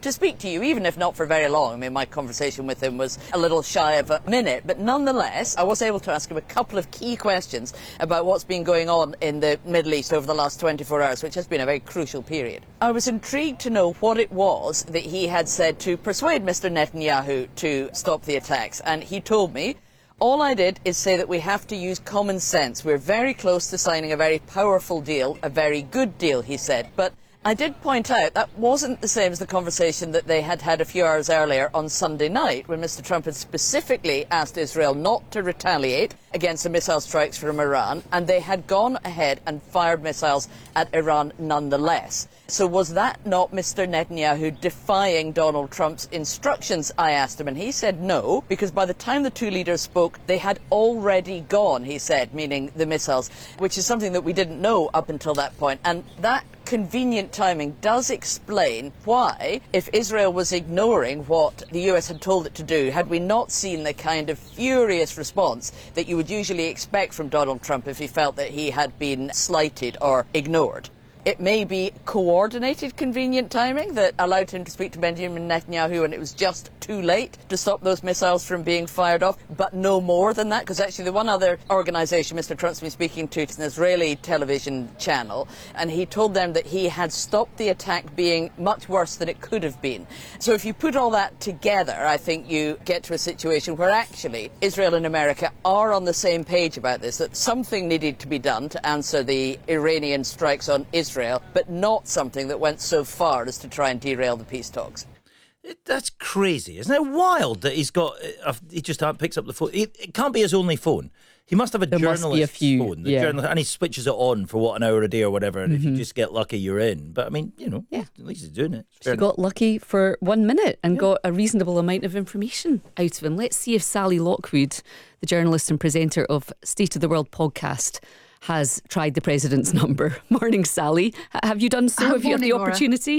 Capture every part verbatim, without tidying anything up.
to speak to you, even if not for very long. I mean, my conversation with him was a little shy of a minute, but nonetheless, I was able to ask him a couple of key questions about what's been going on in the Middle East over the last twenty-four hours, which has been a very crucial period. I was intrigued to know what it was that he had said to persuade Mister Netanyahu to stop the attacks, and he told me, "All I did is say that we have to use common sense. We're very close to signing a very powerful deal, a very good deal," he said. But I did point out that wasn't the same as the conversation that they had had a few hours earlier on Sunday night, when Mister Trump had specifically asked Israel not to retaliate against the missile strikes from Iran, and they had gone ahead and fired missiles at Iran nonetheless. So was that not Mister Netanyahu defying Donald Trump's instructions, I asked him, and he said no, because by the time the two leaders spoke, they had already gone, he said, meaning the missiles, which is something that we didn't know up until that point. And that convenient timing does explain why, if Israel was ignoring what the U S had told it to do, had we not seen the kind of furious response that you would usually expect from Donald Trump if he felt that he had been slighted or ignored. It may be coordinated convenient timing that allowed him to speak to Benjamin Netanyahu, and it was just too late to stop those missiles from being fired off, but no more than that, because actually the one other organisation Mister Trump's been speaking to is an Israeli television channel, and he told them that he had stopped the attack being much worse than it could have been. So if you put all that together, I think you get to a situation where actually Israel and America are on the same page about this, that something needed to be done to answer the Iranian strikes on Israel, but not something that went so far as to try and derail the peace talks. It, that's crazy. Isn't it wild that he's got, uh, he just picks up the phone. It, it can't be his only phone. He must have a there journalist's few, phone. The yeah. journalist, and he switches it on for, what, an hour a day or whatever, and Mm-hmm. if you just get lucky, you're in. But, I mean, you know, yeah. at least he's doing it. He got lucky for one minute and yeah. got a reasonable amount of information out of him. Let's see if Sally Lockwood, the journalist and presenter of State of the World podcast, has tried the president's number. Morning, Sally. H- have you done so? Uh, have you had the morning, opportunity?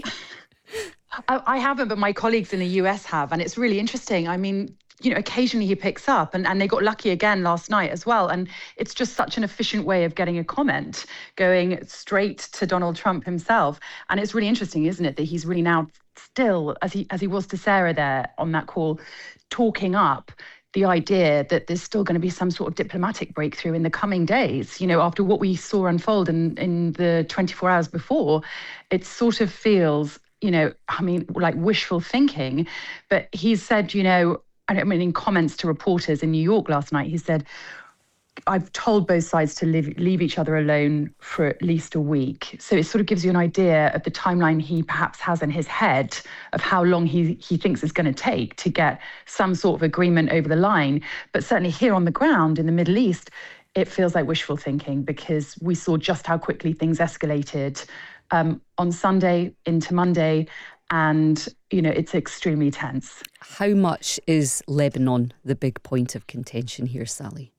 I, I haven't, but my colleagues in the U S have, and it's really interesting. I mean, you know, occasionally he picks up, and, and they got lucky again last night as well. And it's just such an efficient way of getting a comment going straight to Donald Trump himself. And it's really interesting, isn't it, that he's really now still, as he as he was to Sarah there on that call, talking up the idea that there's still going to be some sort of diplomatic breakthrough in the coming days. You know, after what we saw unfold in, in the twenty-four hours before, it sort of feels, you know, I mean, like wishful thinking. But he said, you know, I mean, in comments to reporters in New York last night, he said, I've told both sides to leave, leave each other alone for at least a week. So it sort of gives you an idea of the timeline he perhaps has in his head of how long he, he thinks it's going to take to get some sort of agreement over the line. But certainly here on the ground in the Middle East, it feels like wishful thinking, because we saw just how quickly things escalated um, on Sunday into Monday. And, you know, it's extremely tense. How much is Lebanon the big point of contention here, Sally?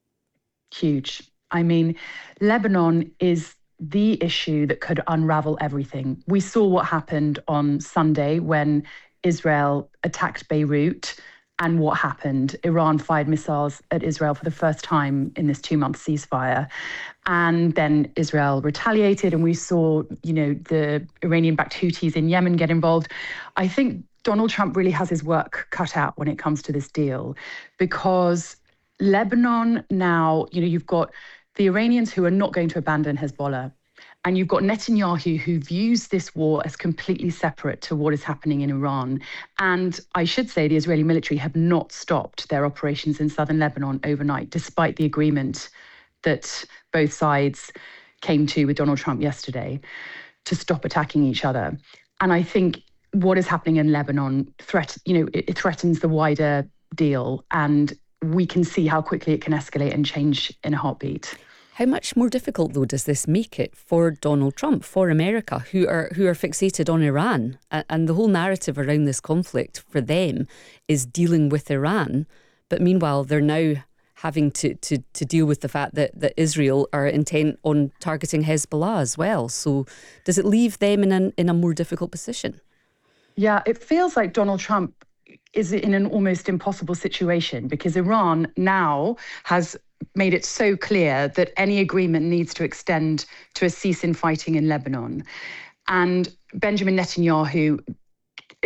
Huge. I mean, Lebanon is the issue that could unravel everything. We saw what happened on Sunday when Israel attacked Beirut, and what happened. Iran fired missiles at Israel for the first time in this two-month ceasefire. And then Israel retaliated, and we saw, you know, the Iranian-backed Houthis in Yemen get involved. I think Donald Trump really has his work cut out when it comes to this deal, because Lebanon now, you know, you've got the Iranians who are not going to abandon Hezbollah. And you've got Netanyahu, who views this war as completely separate to what is happening in Iran. And I should say the Israeli military have not stopped their operations in southern Lebanon overnight, despite the agreement that both sides came to with Donald Trump yesterday to stop attacking each other. And I think what is happening in Lebanon threat, you know, it, it threatens the wider deal. And we can see how quickly it can escalate and change in a heartbeat. How much more difficult, though, does this make it for Donald Trump, for America, who are who are fixated on Iran? And the whole narrative around this conflict for them is dealing with Iran. But meanwhile, they're now having to, to, to deal with the fact that, that Israel are intent on targeting Hezbollah as well. So does it leave them in an, in a more difficult position? Yeah, it feels like Donald Trump is in an almost impossible situation, because Iran now has made it so clear that any agreement needs to extend to a cease in fighting in Lebanon. And Benjamin Netanyahu